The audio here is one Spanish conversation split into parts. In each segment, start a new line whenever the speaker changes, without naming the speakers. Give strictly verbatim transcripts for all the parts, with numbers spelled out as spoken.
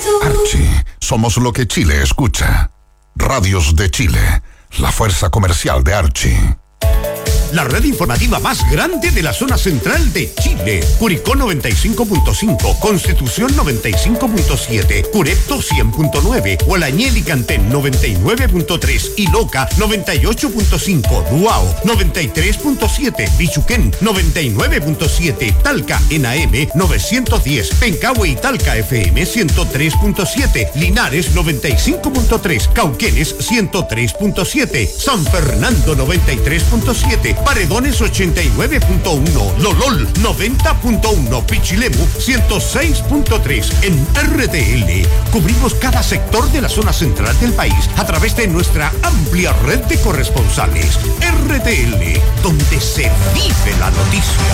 Archie, somos lo que Chile escucha. Radios de Chile, la fuerza comercial de Archie.
La red informativa más grande de la zona central de Chile. Curicó noventa y cinco punto cinco, Constitución noventa y cinco punto siete, Curepto cien punto nueve, Hualañel y Cantén noventa y nueve punto tres, Iloca noventa y ocho punto cinco, Duao noventa y tres punto siete, Bichuquén noventa y nueve punto siete, Talca en A M novecientos diez, Pencahue y Talca F M ciento tres punto siete, Linares noventa y cinco punto tres, Cauquenes ciento tres punto siete, San Fernando noventa y tres punto siete, Paredones ochenta y nueve punto uno, Lolol noventa punto uno, Pichilemu ciento seis punto tres. En R T L cubrimos cada sector de la zona central del país a través de nuestra amplia red de corresponsales. R T L, donde se vive la noticia.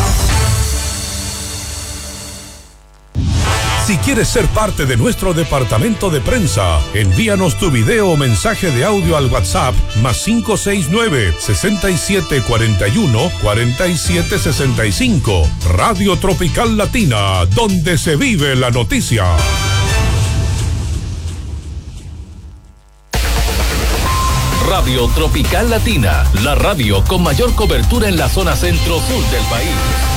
Si quieres ser parte de nuestro departamento de prensa, envíanos tu video o mensaje de audio al WhatsApp más cinco seis nueve, seis siete cuatro uno, cuatro siete seis cinco. Radio Tropical Latina, donde se vive la noticia.
Radio Tropical Latina, la radio con mayor cobertura en la zona centro-sur del país.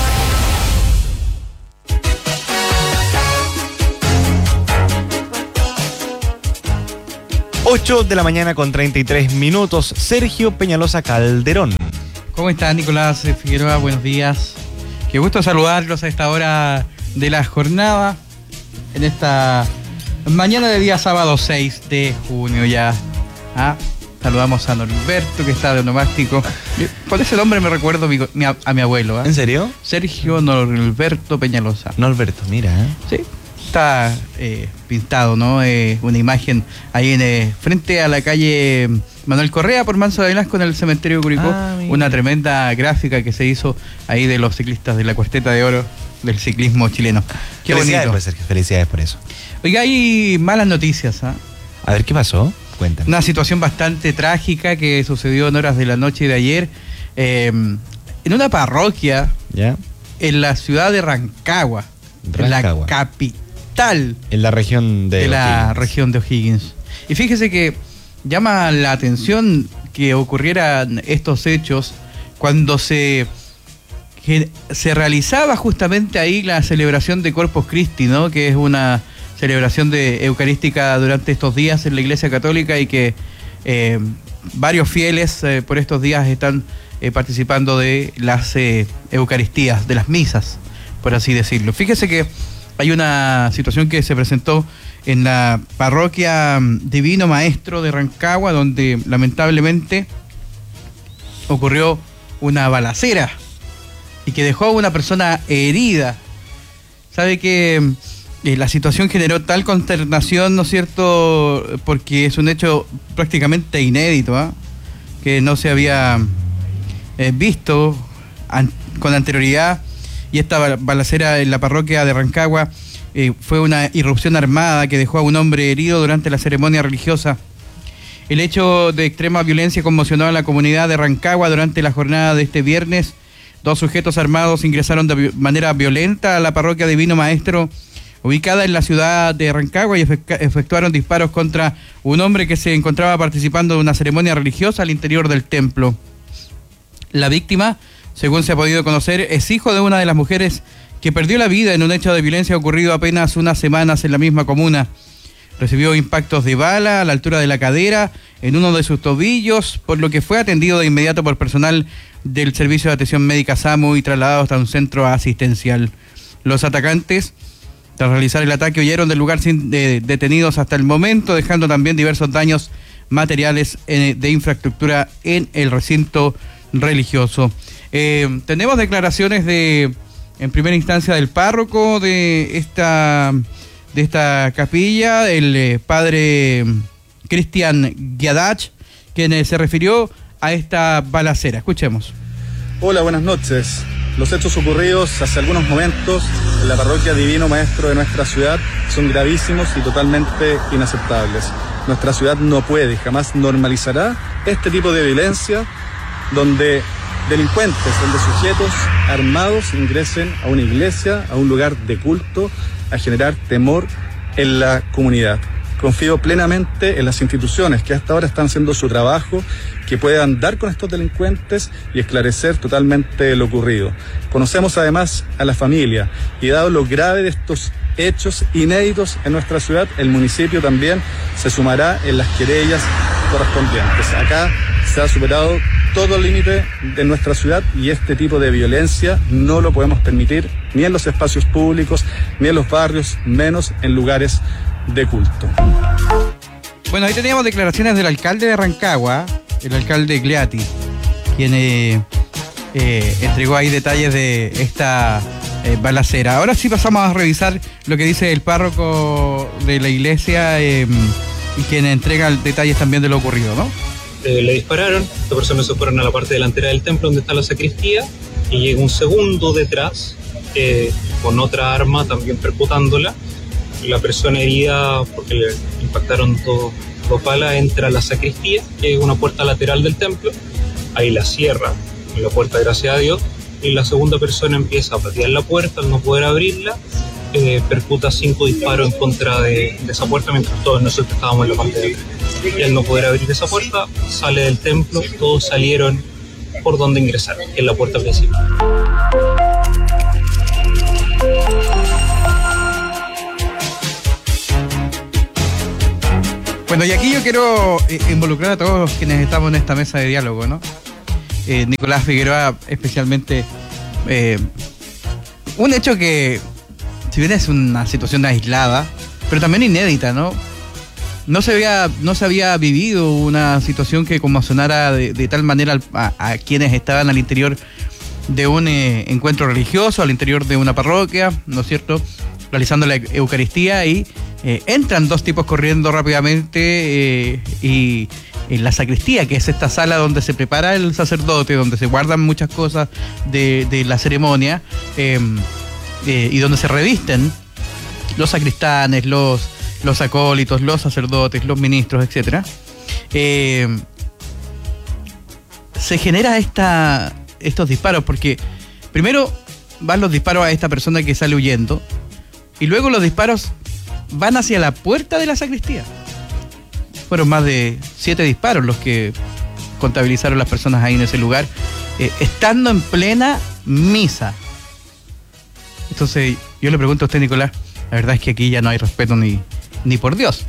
ocho de la mañana con treinta y tres minutos. Sergio Peñalosa Calderón.
¿Cómo está Nicolás Figueroa? Buenos días. Qué gusto saludarlos a esta hora de la jornada, en esta mañana de día sábado seis de junio ya. ¿Ah? Saludamos a Norberto, que está de onomástico. Con ese nombre me recuerdo mi, mi, a mi abuelo. ¿eh?
¿En serio?
Sergio Norberto Peñalosa.
Norberto, mira. ¿eh?
Sí. Está eh, pintado, ¿no? Eh, una imagen ahí en eh, frente a la calle Manuel Correa por Manso de Velasco en el cementerio de Curicó. Ah, una tremenda gráfica que se hizo ahí de los ciclistas de la Cuarteta de Oro del ciclismo chileno. Qué
felicidades,
bonito.
Pues, Sergio, felicidades por eso.
Oiga, hay malas noticias. ¿eh?
A ver, ¿qué pasó? Cuéntame.
Una situación bastante trágica que sucedió en horas de la noche de ayer eh, en una parroquia. ¿Ya? En la ciudad de Rancagua,
Rancagua.
En la capital.
En la región de,
de la
O'Higgins.
región de O'Higgins. Y fíjese que llama la atención que ocurrieran estos hechos cuando se, que se realizaba justamente ahí la celebración de Corpus Christi, ¿no? Que es una celebración de eucarística durante estos días en la Iglesia Católica y que eh, varios fieles eh, por estos días están eh, participando de las eh, Eucaristías, de las misas, por así decirlo. Fíjese que hay una situación que se presentó en la parroquia Divino Maestro de Rancagua, donde lamentablemente ocurrió una balacera y que dejó a una persona herida. Sabe que eh, la situación generó tal consternación, ¿no es cierto?, porque es un hecho prácticamente inédito, ¿eh? que no se había eh, visto an- con anterioridad. Y esta balacera en la parroquia de Rancagua eh, fue una irrupción armada que dejó a un hombre herido durante la ceremonia religiosa. El hecho de extrema violencia conmocionó a la comunidad de Rancagua durante la jornada de este viernes. Dos sujetos armados ingresaron de vi- manera violenta a la parroquia Divino Maestro, ubicada en la ciudad de Rancagua, y efect- efectuaron disparos contra un hombre que se encontraba participando de una ceremonia religiosa al interior del templo. La víctima, según se ha podido conocer, es hijo de una de las mujeres que perdió la vida en un hecho de violencia ocurrido apenas unas semanas en la misma comuna. Recibió impactos de bala a la altura de la cadera, en uno de sus tobillos, por lo que fue atendido de inmediato por personal del Servicio de Atención Médica SAMU y trasladado hasta un centro asistencial. Los atacantes, tras realizar el ataque, huyeron del lugar sin eh, detenidos hasta el momento, dejando también diversos daños materiales eh, de infraestructura en el recinto religioso. Eh, tenemos declaraciones de, en primera instancia, del párroco de esta, de esta capilla, el eh, padre Cristian Giadach, quien eh, se refirió a esta balacera. Escuchemos.
Hola, buenas noches. Los hechos ocurridos hace algunos momentos en la parroquia Divino Maestro de nuestra ciudad son gravísimos y totalmente inaceptables. Nuestra ciudad no puede y jamás normalizará este tipo de violencia donde delincuentes, donde sujetos armados ingresen a una iglesia, a un lugar de culto, a generar temor en la comunidad. Confío plenamente en las instituciones que hasta ahora están haciendo su trabajo, que puedan dar con estos delincuentes y esclarecer totalmente lo ocurrido. Conocemos además a la familia y dado lo grave de estos hechos inéditos en nuestra ciudad, el municipio también se sumará en las querellas correspondientes. Acá se ha superado todo el límite de nuestra ciudad y este tipo de violencia no lo podemos permitir ni en los espacios públicos, ni en los barrios, menos en lugares de culto.
Bueno, ahí teníamos declaraciones del alcalde de Rancagua, el alcalde Gliati, quien eh, eh, entregó ahí detalles de esta eh, balacera. Ahora sí pasamos a revisar lo que dice el párroco de la iglesia eh, y quien entrega detalles también de lo ocurrido, ¿no?
Eh, le dispararon, estas personas se fueron a la parte delantera del templo donde está la sacristía y llega un segundo detrás eh, con otra arma también percutándola. La persona herida, porque le impactaron dos, dos balas, entra a la sacristía, que es una puerta lateral del templo, ahí la cierra, la puerta gracias a Dios, y la segunda persona empieza a patear la puerta, al no poder abrirla, eh, percuta cinco disparos en contra de, de esa puerta, mientras todos nosotros estábamos en la parte de atrás. Y al no poder abrir esa puerta, sale del templo, todos salieron por donde ingresaron, que es la puerta principal.
Bueno, y aquí yo quiero eh, involucrar a todos quienes estamos en esta mesa de diálogo, ¿no? Eh, Nicolás Figueroa, especialmente, eh, un hecho que, si bien es una situación aislada, pero también inédita, ¿no? No se había, no se había vivido una situación que conmocionara de, de tal manera a, a quienes estaban al interior de un eh, encuentro religioso, al interior de una parroquia, ¿no es cierto?, realizando la Eucaristía y eh, entran dos tipos corriendo rápidamente eh, y en la sacristía, que es esta sala donde se prepara el sacerdote, donde se guardan muchas cosas de, de la ceremonia eh, eh, y donde se revisten los sacristanes, los, los acólitos, los sacerdotes, los ministros, etcétera. Eh, se genera esta, estos disparos porque primero van los disparos a esta persona que sale huyendo y luego los disparos van hacia la puerta de la sacristía. Fueron más de siete disparos los que contabilizaron las personas ahí en ese lugar, eh, estando en plena misa. Entonces, yo le pregunto a usted, Nicolás, la verdad es que aquí ya no hay respeto ni, ni por Dios.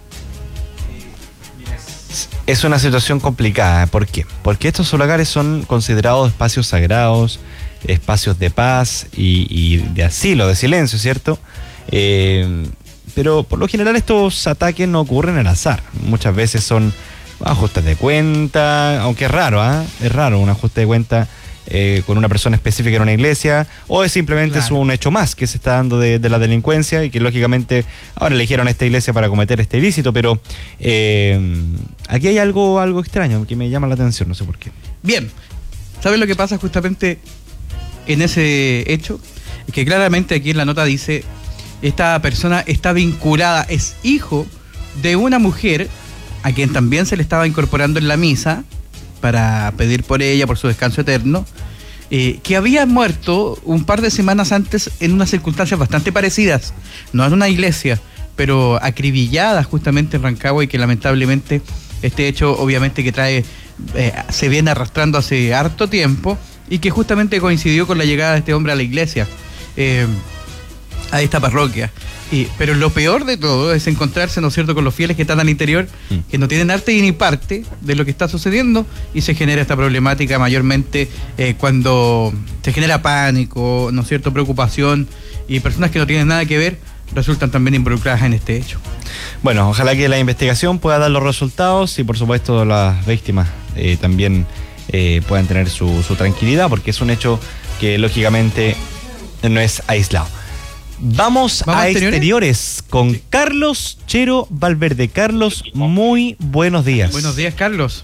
Es una situación complicada. ¿Por qué? Porque estos lugares son considerados espacios sagrados, espacios de paz y, y de asilo, de silencio, ¿cierto? Eh, pero por lo general estos ataques no ocurren al azar. Muchas veces son ajustes de cuenta, aunque es raro, ¿eh? Es raro un ajuste de cuenta eh, con una persona específica en una iglesia, o es simplemente claro. Es un hecho más que se está dando de, de la delincuencia y que lógicamente ahora eligieron esta iglesia para cometer este ilícito, pero eh, aquí hay algo, algo extraño que me llama la atención, no sé por qué.
Bien, ¿sabes lo que pasa justamente en ese hecho? Que claramente aquí en la nota dice: esta persona está vinculada, es hijo de una mujer a quien también se le estaba incorporando en la misa para pedir por ella, por su descanso eterno, eh, que había muerto un par de semanas antes en unas circunstancias bastante parecidas, no en una iglesia, pero acribillada justamente en Rancagua, y que lamentablemente este hecho obviamente que trae, eh, se viene arrastrando hace harto tiempo y que justamente coincidió con la llegada de este hombre a la iglesia. Eh, a esta parroquia. Y, pero lo peor de todo es encontrarse, ¿no es cierto?, con los fieles que están al interior, mm. que no tienen arte ni parte de lo que está sucediendo, y se genera esta problemática mayormente eh, cuando se genera pánico, ¿no es cierto?, preocupación, y personas que no tienen nada que ver resultan también involucradas en este hecho.
Bueno, ojalá que la investigación pueda dar los resultados y por supuesto las víctimas eh, también eh, puedan tener su, su tranquilidad, porque es un hecho que lógicamente no es aislado. Vamos, ¿Vamos a exteriores? exteriores con Carlos Chero Valverde. Carlos, muy buenos días.
Buenos días, Carlos.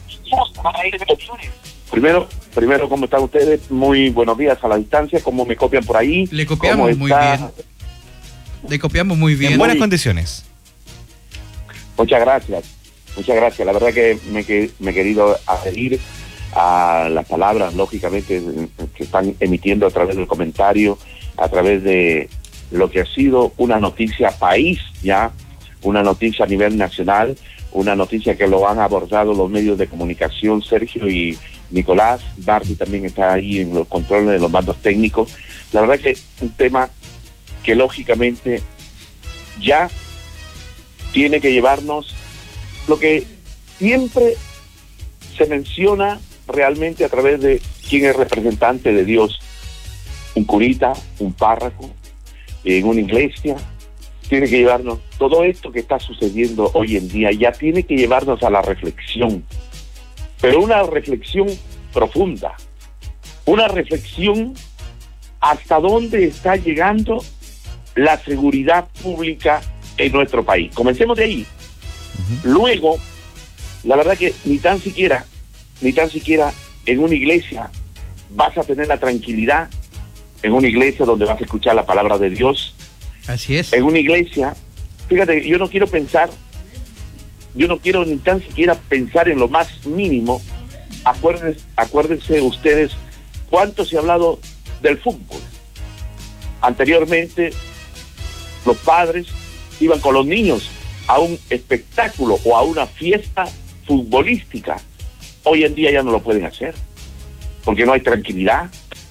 Primero, primero, ¿cómo están ustedes? Muy buenos días a la distancia. ¿Cómo me copian por ahí?
Le copiamos muy bien. Le copiamos muy bien.
En buenas condiciones.
Muchas gracias. Muchas gracias. La verdad que me, que, me he querido adherir a las palabras, lógicamente, que están emitiendo a través del comentario, a través de lo que ha sido una noticia país ya, una noticia a nivel nacional, una noticia que lo han abordado los medios de comunicación, Sergio y Nicolás. Darby también está ahí en los controles de los mandos técnicos. La verdad que es un tema que lógicamente ya tiene que llevarnos lo que siempre se menciona realmente a través de quién es representante de Dios, un curita, un párroco, en una iglesia. Tiene que llevarnos, todo esto que está sucediendo hoy en día ya tiene que llevarnos a la reflexión, pero una reflexión profunda, una reflexión hasta dónde está llegando la seguridad pública en nuestro país. Comencemos de ahí. Uh-huh. Luego, la verdad que ni tan siquiera, ni tan siquiera en una iglesia vas a tener la tranquilidad, en una iglesia donde vas a escuchar la palabra de Dios.
Así es.
En una iglesia, fíjate, yo no quiero pensar, yo no quiero ni tan siquiera pensar en lo más mínimo. Acuérdense, acuérdense ustedes cuánto se ha hablado del fútbol. Anteriormente, los padres iban con los niños a un espectáculo o a una fiesta futbolística. Hoy en día ya no lo pueden hacer, porque no hay tranquilidad.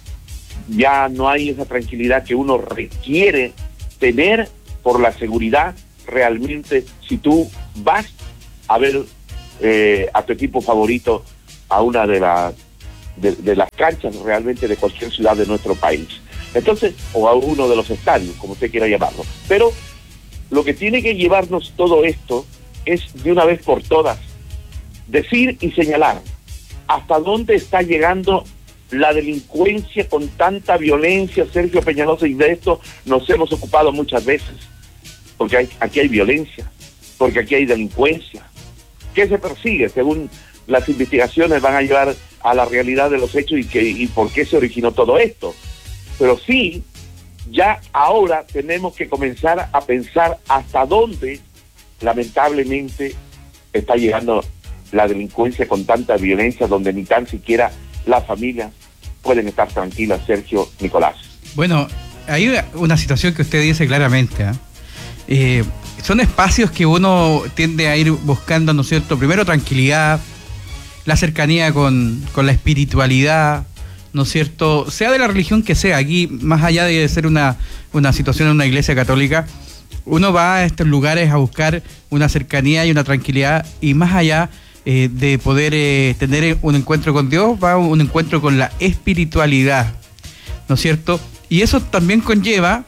Ya no hay esa tranquilidad que uno requiere tener por la seguridad realmente si tú vas a ver eh, a tu equipo favorito a una de, la, de, de las canchas realmente de cualquier ciudad de nuestro país. Entonces, o a uno de los estadios, como usted quiera llamarlo. Pero lo que tiene que llevarnos todo esto es de una vez por todas decir y señalar hasta dónde está llegando la delincuencia con tanta violencia, Sergio Peñalosa, y de esto nos hemos ocupado muchas veces, porque hay, aquí hay violencia, porque aquí hay delincuencia. ¿Qué se persigue? Según las investigaciones van a llevar a la realidad de los hechos y, que, y por qué se originó todo esto. Pero sí, ya ahora tenemos que comenzar a pensar hasta dónde, lamentablemente, está llegando la delincuencia con tanta violencia, donde ni tan siquiera las familias pueden estar tranquilas, Sergio, Nicolás.
Bueno, hay una situación que usted dice claramente, ¿eh? Eh, son espacios que uno tiende a ir buscando, ¿no es cierto? Primero, tranquilidad, la cercanía con, con la espiritualidad, ¿no es cierto? Sea de la religión que sea, aquí, más allá de ser una, una situación en una iglesia católica, uno va a estos lugares a buscar una cercanía y una tranquilidad, y más allá eh, de poder eh, tener un encuentro con Dios, va a un encuentro con la espiritualidad, ¿no es cierto? Y eso también conlleva,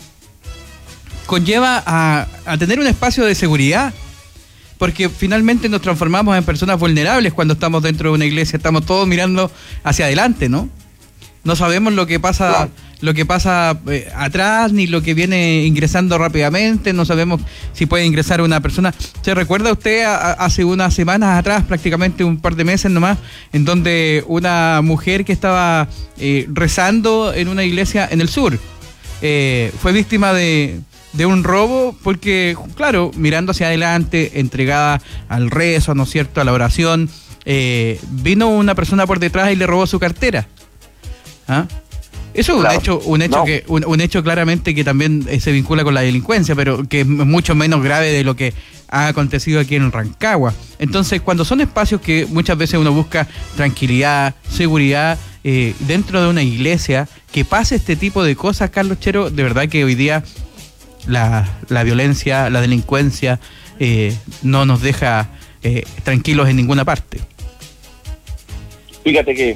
conlleva a, a tener un espacio de seguridad, porque finalmente nos transformamos en personas vulnerables cuando estamos dentro de una iglesia, estamos todos mirando hacia adelante, ¿no? No sabemos lo que pasa, claro. lo que pasa eh, atrás, ni lo que viene ingresando rápidamente, no sabemos si puede ingresar una persona. ¿Se recuerda usted a, a, hace unas semanas atrás, prácticamente un par de meses nomás, en donde una mujer que estaba eh, rezando en una iglesia en el sur eh, fue víctima de, de un robo? Porque, claro, mirando hacia adelante, entregada al rezo, ¿no es cierto?, a la oración, eh, vino una persona por detrás y le robó su cartera. ¿Ah? Eso es claro. un hecho, un hecho no. que, un, un hecho claramente que también eh, se vincula con la delincuencia, pero que es mucho menos grave de lo que ha acontecido aquí en Rancagua. Entonces, cuando son espacios que muchas veces uno busca tranquilidad, seguridad, eh, dentro de una iglesia, que pase este tipo de cosas, Carlos Chero, de verdad que hoy día la, la violencia, la delincuencia eh, no nos deja eh, tranquilos en ninguna parte.
Fíjate que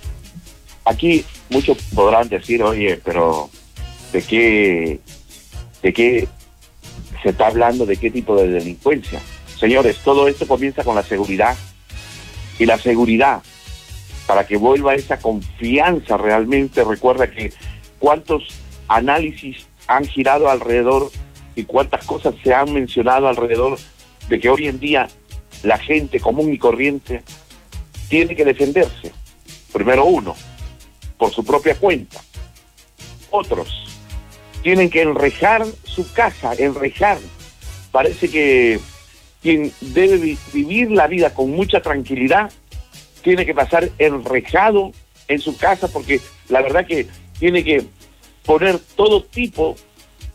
aquí muchos podrán decir, oye, pero ¿de qué, de qué se está hablando? ¿De qué tipo de delincuencia? Señores, todo esto comienza con la seguridad. Y la seguridad, para que vuelva esa confianza realmente, recuerda que cuántos análisis han girado alrededor y cuántas cosas se han mencionado alrededor de que hoy en día la gente común y corriente tiene que defenderse. Primero uno, por su propia cuenta. Otros tienen que enrejar su casa, enrejar. Parece que quien debe vi- vivir la vida con mucha tranquilidad tiene que pasar enrejado en su casa, porque la verdad que tiene que poner todo tipo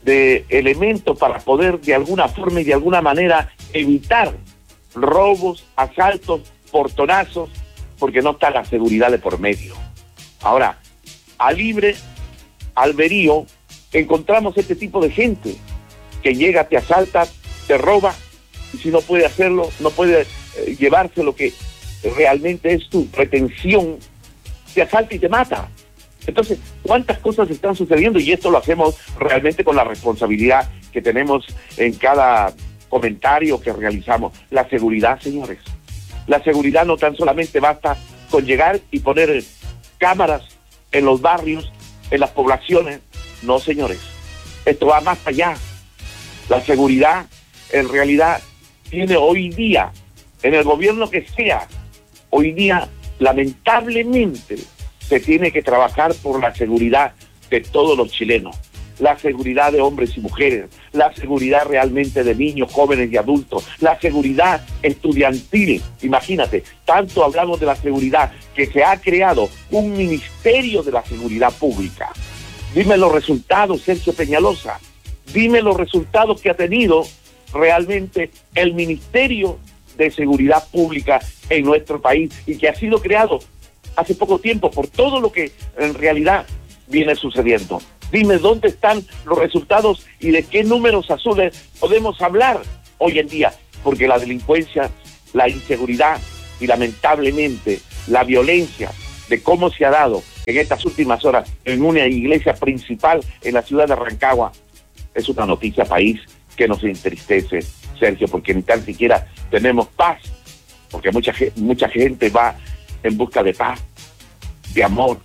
de elementos para poder de alguna forma y de alguna manera evitar robos, asaltos, portonazos, porque no está la seguridad de por medio. Ahora, a libre albedrío encontramos este tipo de gente que llega, te asalta, te roba, y si no puede hacerlo, no puede eh, llevarse lo que realmente es tu pretensión, te asalta y te mata. Entonces, ¿cuántas cosas están sucediendo? Y esto lo hacemos realmente con la responsabilidad que tenemos en cada comentario que realizamos. La seguridad, señores. La seguridad no tan solamente basta con llegar y poner cámaras en los barrios, en las poblaciones. No, señores. Esto va más allá. La seguridad, en realidad, tiene hoy día, en el gobierno que sea, hoy día, lamentablemente, se tiene que trabajar por la seguridad de todos los chilenos, la seguridad de hombres y mujeres, la seguridad realmente de niños, jóvenes y adultos, la seguridad estudiantil. Imagínate, tanto hablamos de la seguridad que se ha creado un ministerio de la seguridad pública. Dime los resultados, Sergio Peñalosa, dime los resultados que ha tenido realmente el Ministerio de Seguridad Pública en nuestro país y que ha sido creado hace poco tiempo por todo lo que en realidad viene sucediendo. Dime dónde están los resultados y de qué números azules podemos hablar hoy en día, porque la delincuencia, la inseguridad y lamentablemente la violencia de cómo se ha dado en estas últimas horas en una iglesia principal en la ciudad de Rancagua es una noticia país que nos entristece, Sergio, porque ni tan siquiera tenemos paz, porque mucha, mucha gente va en busca de paz, de amor,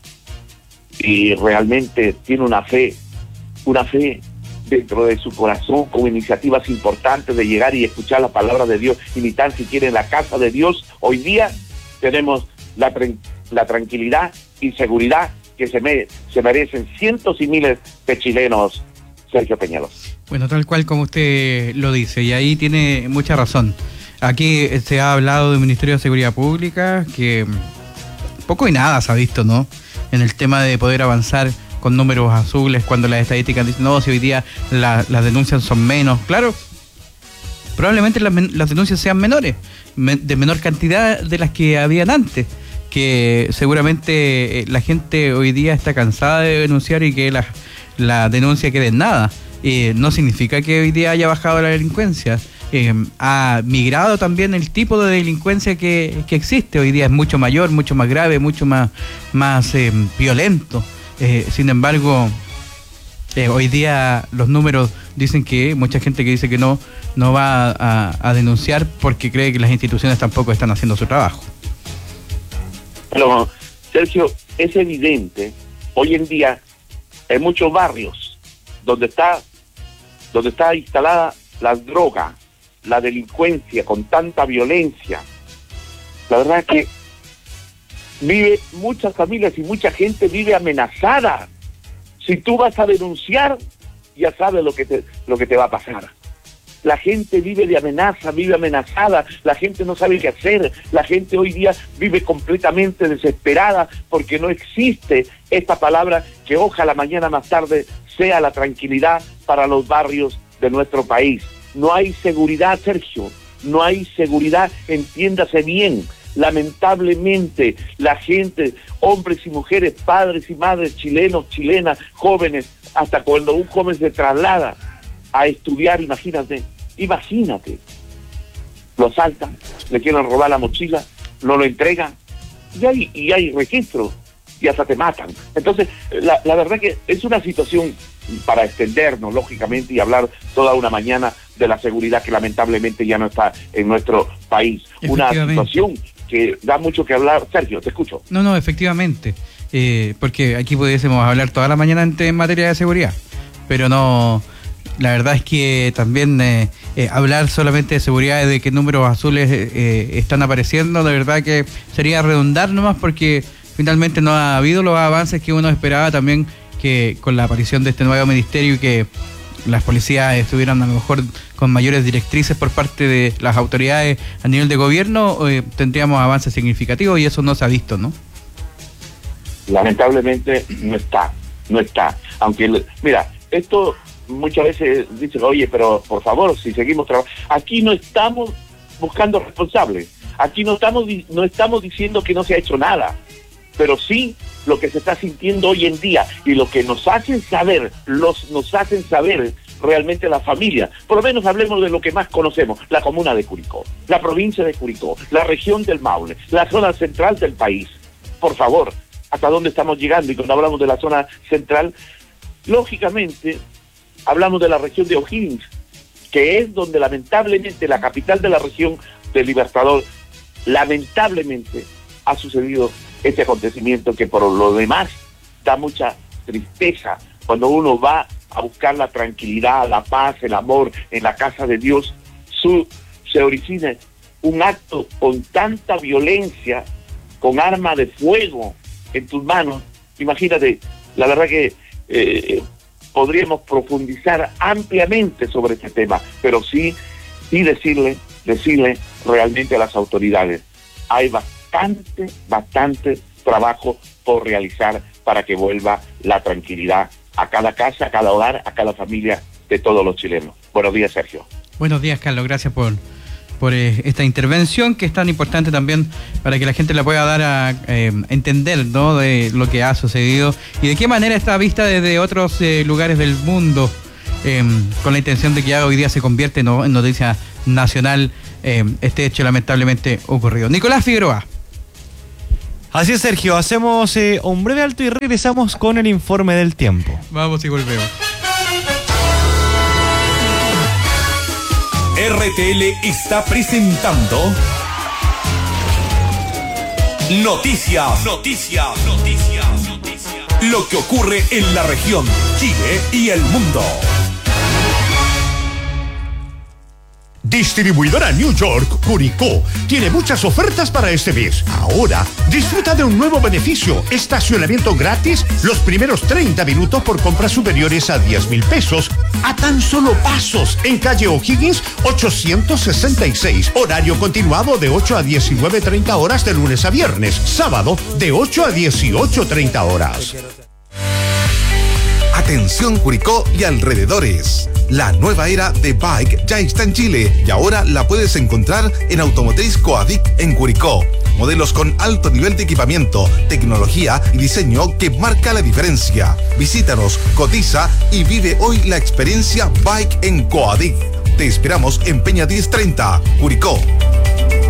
y realmente tiene una fe, una fe dentro de su corazón con iniciativas importantes de llegar y escuchar la palabra de Dios, y ni tan siquiera en la casa de Dios. Hoy día tenemos la, la tranquilidad y seguridad que se, me, se merecen cientos y miles de chilenos, Sergio Peñalos.
Bueno, tal cual como usted lo dice, y ahí tiene mucha razón. Aquí se ha hablado del Ministerio de Seguridad Pública, que poco y nada se ha visto, ¿no? En el tema de poder avanzar con números azules, cuando las estadísticas dicen, no, si hoy día la, las denuncias son menos. Claro, probablemente las, las denuncias sean menores, me, de menor cantidad de las que habían antes, que seguramente la gente hoy día está cansada de denunciar y que la, la denuncia quede en nada. Eh, no significa que hoy día haya bajado la delincuencia. Eh, ha migrado también el tipo de delincuencia que, que existe. Hoy día es mucho mayor, mucho más grave, mucho más, más eh, violento. Eh, sin embargo, eh, hoy día los números dicen que mucha gente que dice que no, no va a, a denunciar porque cree que las instituciones tampoco están haciendo su trabajo.
Pero, Sergio, es evidente, hoy en día, en muchos barrios donde está, donde está instalada la droga, la delincuencia con tanta violencia, la verdad es que vive muchas familias y mucha gente vive amenazada. Si tú vas a denunciar, ya sabes lo que te, lo que te va a pasar. La gente vive de amenaza, vive amenazada, la gente no sabe qué hacer, la gente hoy día vive completamente desesperada porque no existe esta palabra que ojalá mañana más tarde sea la tranquilidad para los barrios de nuestro país. No hay seguridad, Sergio, no hay seguridad, entiéndase bien. Lamentablemente, la gente, hombres y mujeres, padres y madres, chilenos, chilenas, jóvenes, hasta cuando un joven se traslada a estudiar, imagínate, imagínate, lo asaltan, le quieren robar la mochila, no lo entregan, y hay, y hay registros, y hasta te matan. Entonces, la, la verdad que es una situación para extendernos, lógicamente, y hablar toda una mañana de la seguridad que lamentablemente ya no está en nuestro país. Una situación que da mucho que hablar. Sergio, te escucho.
No, no, efectivamente, eh, porque aquí pudiésemos hablar toda la mañana en, en materia de seguridad, pero no, la verdad es que también eh, eh, hablar solamente de seguridad y de qué números azules eh, están apareciendo, de verdad que sería redundar nomás, porque finalmente no ha habido los avances que uno esperaba también, que con la aparición de este nuevo ministerio y que las policías estuvieran a lo mejor con mayores directrices por parte de las autoridades a nivel de gobierno, eh, tendríamos avances significativos, y eso no se ha visto, ¿no?
Lamentablemente no está, no está. Aunque, mira, esto muchas veces dicen, oye, pero por favor, si seguimos trabajando, aquí no estamos buscando responsables, aquí no estamos, no estamos diciendo que no se ha hecho nada, pero sí lo que se está sintiendo hoy en día y lo que nos hacen saber, los nos hacen saber realmente la familia. Por lo menos hablemos de lo que más conocemos, la comuna de Curicó, la provincia de Curicó, la región del Maule, la zona central del país. Por favor, ¿hasta dónde estamos llegando? Y cuando hablamos de la zona central, lógicamente hablamos de la región de O'Higgins, que es donde lamentablemente la capital de la región del Libertador, lamentablemente ha sucedido este acontecimiento que por lo demás da mucha tristeza cuando uno va a buscar la tranquilidad, la paz, el amor en la casa de Dios, su, se origina un acto con tanta violencia, con arma de fuego en tus manos. Imagínate, la verdad que eh, podríamos profundizar ampliamente sobre este tema, pero sí, sí decirle, decirle realmente a las autoridades, hay bastante, bastante trabajo por realizar para que vuelva la tranquilidad a cada casa, a cada hogar, a cada familia de todos los chilenos. Buenos días, Sergio.
Buenos días, Carlos. Gracias por, por eh, esta intervención que es tan importante también para que la gente la pueda dar a eh, entender, ¿no?, de lo que ha sucedido y de qué manera está vista desde otros eh, lugares del mundo, eh, con la intención de que ya hoy día se convierte, ¿no?, en noticia nacional eh, este hecho lamentablemente ocurrido. Nicolás Figueroa.
Así es, Sergio, hacemos eh, un breve alto y regresamos con el informe del tiempo.
Vamos y volvemos.
R T L está presentando Noticias, Noticias, Noticias, Noticias. Lo que ocurre en la región, Chile y el mundo.
Distribuidora New York, Curicó, tiene muchas ofertas para este mes. Ahora, disfruta de un nuevo beneficio, estacionamiento gratis los primeros treinta minutos por compras superiores a diez mil pesos, a tan solo pasos, en calle O'Higgins ochocientos sesenta y seis, horario continuado de ocho a diecinueve treinta horas de lunes a viernes, sábado de ocho a dieciocho treinta horas.
Atención Curicó y alrededores. La nueva era de Bike ya está en Chile y ahora la puedes encontrar en Automotriz Coadic en Curicó. Modelos con alto nivel de equipamiento, tecnología y diseño que marca la diferencia. Visítanos, cotiza y vive hoy la experiencia Bike en Coadic. Te esperamos en Peña diez treinta, Curicó.